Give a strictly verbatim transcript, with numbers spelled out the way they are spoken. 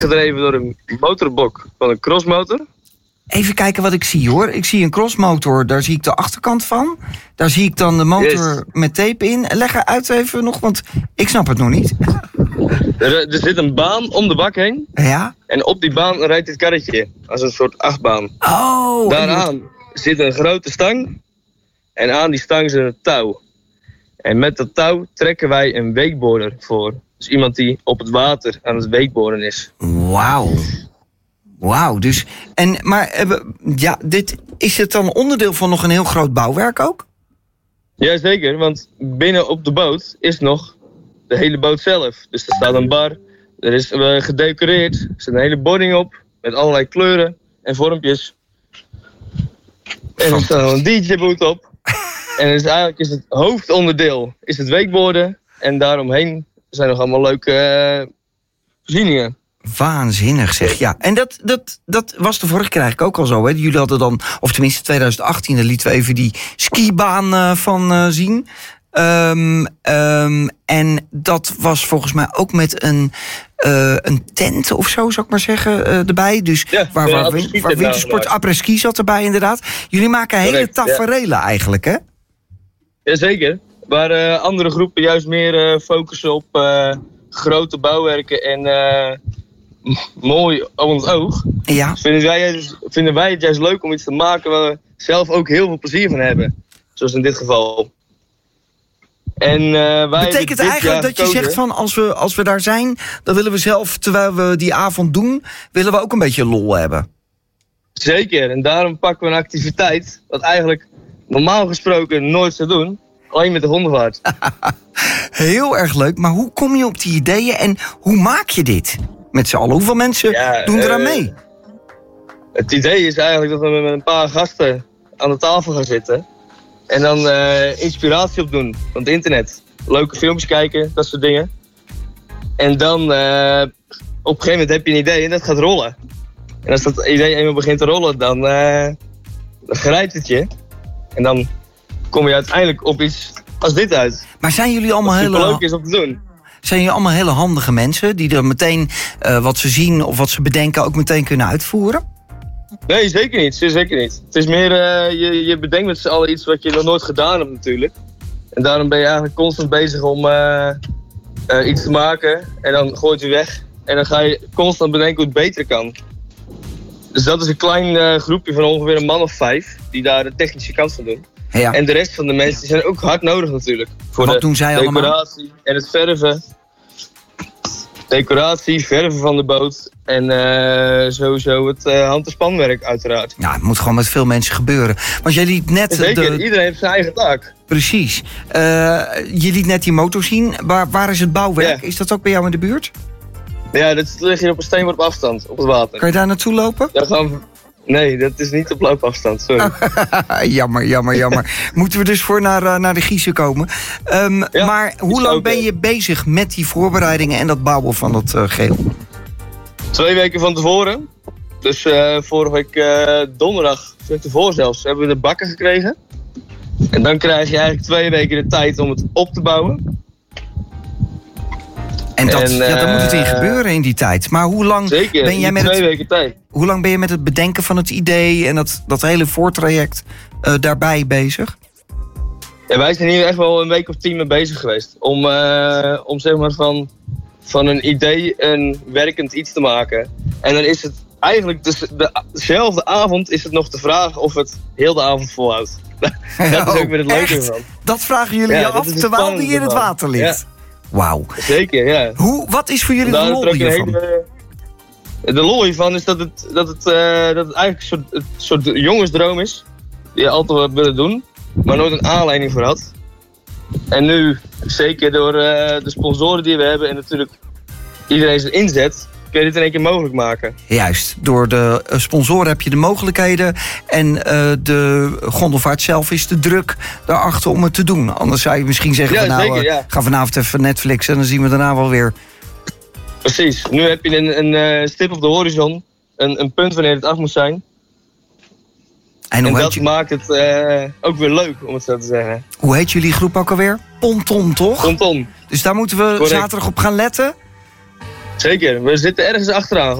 gedreven door een motorbok van een crossmotor. Even kijken wat ik zie, hoor. Ik zie een crossmotor, daar zie ik de achterkant van. Daar zie ik dan de motor yes. met tape in. Leg uit even nog, want ik snap het nog niet. Er, er zit een baan om de bak heen. Ja? En op die baan rijdt dit karretje. Als een soort achtbaan. Oh! Daaraan moet... zit een grote stang. En aan die stang zit een touw. En met dat touw trekken wij een wakeboarder voor. Dus iemand die op het water aan het wakeboarden is. Wauw. Wauw, dus... En, maar ja, dit, is het dan onderdeel van nog een heel groot bouwwerk ook? Jazeker, want binnen op de boot is nog de hele boot zelf. Dus er staat een bar, er is uh, gedecoreerd, er zit een hele boarding op met allerlei kleuren en vormpjes. En er staat een D J-boot op. En dus eigenlijk is het hoofdonderdeel is het wakeboarden en daaromheen zijn nog allemaal leuke uh, voorzieningen. Waanzinnig zeg, ja. En dat, dat, dat was de vorige keer eigenlijk ook al zo, hè? Jullie hadden dan, of tenminste twintig achttien, daar lieten we even die skibaan uh, van uh, zien. Um, um, en dat was volgens mij ook met een, uh, een tent of zo, zou ik maar zeggen, uh, erbij. Dus ja, waar, waar, waar, waar wintersport, après-ski zat erbij inderdaad. Jullie maken hele Correct, taferelen ja. eigenlijk, hè? Jazeker. Waar uh, andere groepen juist meer uh, focussen op uh, grote bouwwerken en... Uh, mooi op het oog. Ja. Vinden wij, vinden wij het juist leuk om iets te maken waar we zelf ook heel veel plezier van hebben. Zoals in dit geval. En, uh, wij betekent eigenlijk dat je gekozen. zegt van als we, als we daar zijn, dan willen we zelf, terwijl we die avond doen, willen we ook een beetje lol hebben. Zeker, en daarom pakken we een activiteit wat eigenlijk normaal gesproken nooit zou doen. Alleen met de hondenvaart. Heel erg leuk, maar hoe kom je op die ideeën en hoe maak je dit? Met z'n allen. Hoeveel mensen ja, doen eraan uh, mee? Het idee is eigenlijk dat we met een paar gasten aan de tafel gaan zitten. En dan uh, inspiratie opdoen van het internet. Leuke filmpjes kijken, dat soort dingen. En dan uh, op een gegeven moment heb je een idee en dat gaat rollen. En als dat idee eenmaal begint te rollen, dan, uh, dan grijpt het je. En dan kom je uiteindelijk op iets als dit uit. Maar zijn jullie allemaal heel hele... leuk is om te doen. Zijn jullie allemaal hele handige mensen die dan meteen uh, wat ze zien of wat ze bedenken ook meteen kunnen uitvoeren? Nee, zeker niet. Zeker niet. Het is meer, uh, je, je bedenkt met z'n allen iets wat je nog nooit gedaan hebt natuurlijk. En daarom ben je eigenlijk constant bezig om uh, uh, iets te maken en dan gooi je het weer weg. En dan ga je constant bedenken hoe het beter kan. Dus dat is een klein uh, groepje van ongeveer een man of vijf die daar de technische kant van doen. Ja. En de rest van de mensen die zijn ook hard nodig natuurlijk. Voor Wat de doen zij decoratie allemaal? En het verven. Decoratie, verven van de boot. En uh, sowieso het uh, hand- en spanwerk uiteraard. Ja, het moet gewoon met veel mensen gebeuren. Want jij liet net... Zeker, de... iedereen heeft zijn eigen taak. Precies. Uh, je liet net die motor zien. Waar, waar is het bouwwerk? Ja. Is dat ook bij jou in de buurt? Ja, dat ligt hier op een steenworp afstand, op het water. Kan je daar naartoe lopen? Ja, gaan we... Nee, dat is niet op loopafstand, sorry. jammer, jammer, jammer. Moeten we dus voor naar, uh, naar de Giezen komen. Um, ja, maar hoe lang ben je bezig met die voorbereidingen en dat bouwen van dat uh, geheel? Twee weken van tevoren. Dus uh, vorige week uh, donderdag, tevoren zelfs, hebben we de bakken gekregen. En dan krijg je eigenlijk twee weken de tijd om het op te bouwen. En, dat, en uh, ja, dan moet het in gebeuren in die tijd. Maar hoe lang zeker, ben jij met twee het, weken tijd. Hoe lang ben je met het bedenken van het idee en dat, dat hele voortraject uh, daarbij bezig? Ja, wij zijn hier echt wel een week of tien mee bezig geweest. Om, uh, om zeg maar van, van een idee een werkend iets te maken. En dan is het eigenlijk dus de, dezelfde avond is het nog de vraag of het heel de avond volhoudt. Dat is ook weer het leuke ervan. Dat vragen jullie ja, je af terwijl die in het water ligt? Ja. Wauw. Zeker, ja. Hoe, wat is voor jullie de lol hiervan? Hele, de lol hiervan is dat het, dat het, uh, dat het eigenlijk een soort, een soort jongensdroom is. Die je altijd wat willen doen, maar nooit een aanleiding voor had. En nu, zeker door uh, de sponsoren die we hebben en natuurlijk iedereen zijn inzet, kun je dit in één keer mogelijk maken. Juist, door de sponsoren heb je de mogelijkheden en uh, de gondelvaart zelf is de druk daarachter om het te doen. Anders zou je misschien zeggen, ja, van, nou, zeker, ja. ga vanavond even Netflix en dan zien we daarna wel weer. Precies, nu heb je een, een uh, stip op de horizon, een, een punt wanneer het af moet zijn. En, en dat je... maakt het uh, ook weer leuk, om het zo te zeggen. Hoe heet jullie groep ook alweer? Ponton, toch? Ponton. Dus daar moeten we Correct. zaterdag op gaan letten? Zeker, we zitten ergens achteraan.